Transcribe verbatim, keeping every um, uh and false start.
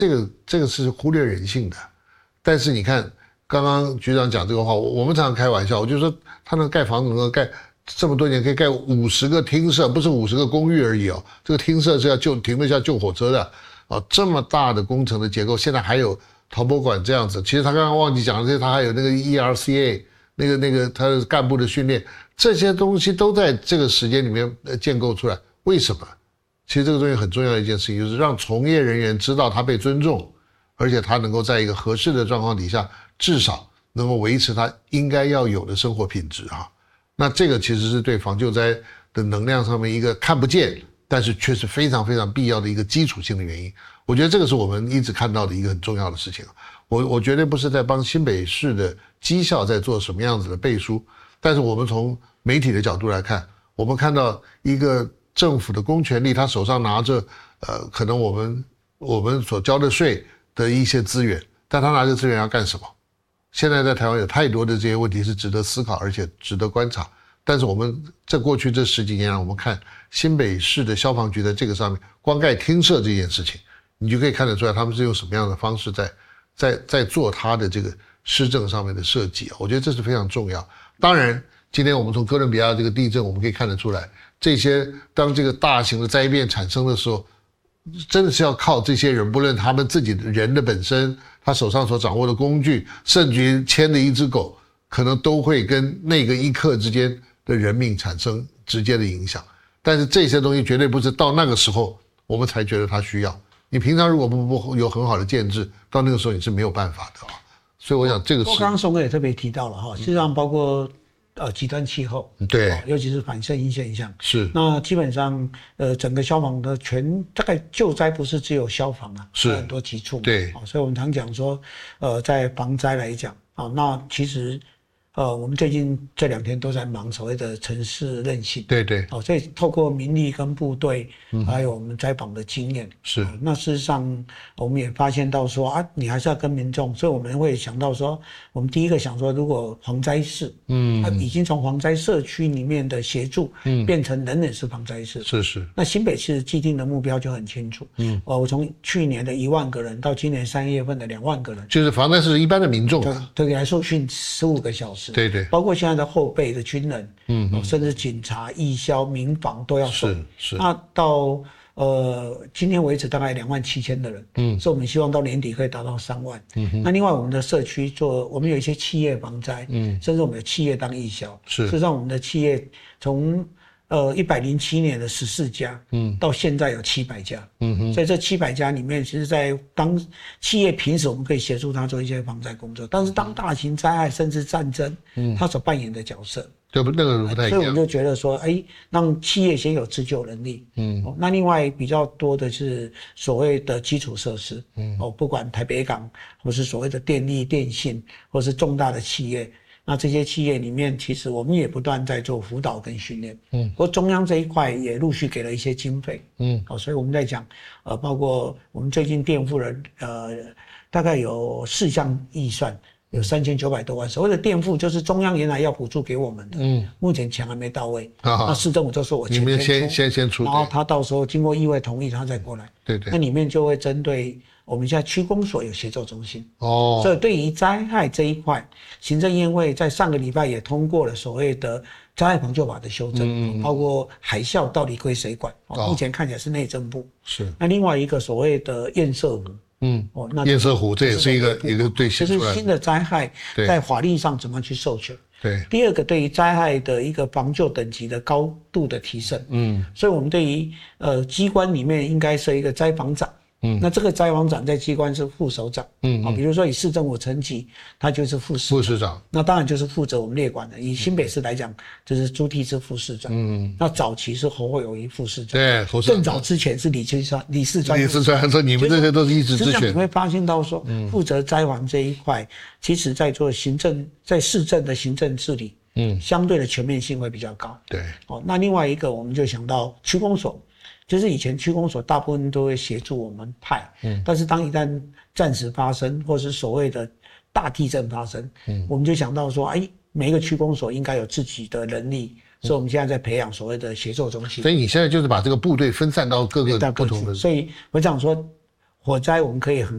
这个这个是忽略人性的。但是你看，刚刚局长讲这个话，我们常常开玩笑，我就说他那盖房子能够盖这么多年，可以盖五十个厅舍，不是五十个公寓而已哦。这个厅舍是要救停得下救火车的哦，这么大的工程的结构，现在还有陶博馆这样子。其实他刚刚忘记讲的是，他还有那个 E R C A 那个那个他的干部的训练，这些东西都在这个时间里面建构出来。为什么？其实这个东西很重要的一件事情，就是让从业人员知道他被尊重，而且他能够在一个合适的状况底下，至少能够维持他应该要有的生活品质啊。那这个其实是对防救灾的能量上面一个看不见，但是却是非常非常必要的一个基础性的原因。我觉得这个是我们一直看到的一个很重要的事情。我我绝对不是在帮新北市的绩效在做什么样子的背书，但是我们从媒体的角度来看，我们看到一个政府的公权力，他手上拿着呃，可能我们我们所交的税的一些资源，但他拿着资源要干什么？现在在台湾有太多的这些问题是值得思考，而且值得观察。但是我们在过去这十几年，我们看新北市的消防局在这个上面，光盖厅舍这件事情，你就可以看得出来，他们是用什么样的方式在在在做他的这个施政上面的设计。我觉得这是非常重要。当然，今天我们从哥伦比亚这个地震，我们可以看得出来，这些当这个大型的灾变产生的时候，真的是要靠这些人，不论他们自己的人的本身，他手上所掌握的工具，甚至于牵的一只狗，可能都会跟那个一刻之间的人命产生直接的影响。但是这些东西绝对不是到那个时候我们才觉得它需要。你平常如果不不有很好的建制，到那个时候你是没有办法的啊。所以我想这个是。 刚刚松哥也特别提到了哈，事实上包括呃极端气候， 对、 哦，尤其是反射音现象， 是。 那基本上呃整个消防的全大概救灾不是只有消防啊， 是很多级处嘛， 对、 哦，所以我们常讲说，呃，在防灾来讲啊、哦，那其实。呃，我们最近这两天都在忙所谓的城市韧性， 对对， 哦，所以透过民力跟部队，嗯、还有我们灾防的经验， 是、 哦。那事实上，我们也发现到说啊，你还是要跟民众，所以我们会想到说，我们第一个想说，如果防灾室，嗯，它已经从防灾社区里面的协助，嗯，变成人人是防灾室， 是是。 那新北市既定的目标就很清楚，嗯，哦，我从去年的一万个人到今年三月份的两万个人， 就是防灾室一般的民众， 对，给来受训十五个小时。 对对， 包括现在的后备的军人，嗯、哦，甚至警察、义消、民防都要受。 是是。 那到呃今天为止大概两万七千的人，嗯，所以我们希望到年底可以达到三万。嗯哼。那另外我们的社区做，我们有一些企业防灾，嗯，甚至我们的企业当义消， 是。 事实上我们的企业从呃一百零七年的十四家，嗯，到现在有七百家，嗯哼，所以这七百家里面，其实在当企业平时我们可以协助他做一些防灾工作，但是当大型灾害甚至战争，嗯，他所扮演的角色， 对不？那个不太一样。 所以我们就觉得说，哎，让企业先有自救能力，嗯，哦，那另外比较多的是所谓的基础设施，嗯，哦，不管台北港或是所谓的电力、电信，或是重大的企业。那这些企业里面，其实我们也不断在做辅导跟训练，嗯，不过中央这一块也陆续给了一些经费，嗯，好、哦，所以我们在讲，呃，包括我们最近垫付了，呃，大概有四项预算，有三千九百多万。所谓的垫付就是中央原来要补助给我们的，嗯，目前钱还没到位，啊、那市政府就说我钱先出， 先先先出， 然后他到时候经过议会同意，他再过来， 对对， 那里面就会针对。我们现在区公所有协作中心哦， 所以对于灾害这一块，行政院会在上个礼拜也通过了所谓的灾害防救法的修正，嗯、包括海啸到底归谁管？哦，目前看起来是内政部。 是。 那另外一个所谓的堰塞湖，嗯， 哦，那堰塞湖这也是一个一个对写出来的， 就是新的灾害在法律上怎么去授权？ 对。 第二个，对于灾害的一个防救等级的高度的提升，嗯，所以我们对于呃机关里面应该设一个灾防长。嗯，那这个灾防长在机关是副首长，嗯，啊，比如说以市政府层级，他就是副市副市长， 那当然就是负责我们列管的。以新北市来讲，就是朱棣之副市长，嗯，那早期是侯友宜副市长， 对，侯市长更早之前是李清川、李四川， 李四川说你们这些都是一直之选。 你会发现到说，负责灾防这一块，其实在做行政，在市政的行政治理，嗯，相对的全面性会比较高。 对， 哦，那另外一个我们就想到区公所。就是以前区公所大部分都会协助我们派，嗯，但是当一旦战时发生，或是所谓的大地震发生，嗯，我们就想到说，哎，每一个区公所应该有自己的能力，嗯、所以我们现在在培养所谓的协作中心。 所以你现在就是把这个部队分散到各个不同的， 所以我讲说，火灾我们可以很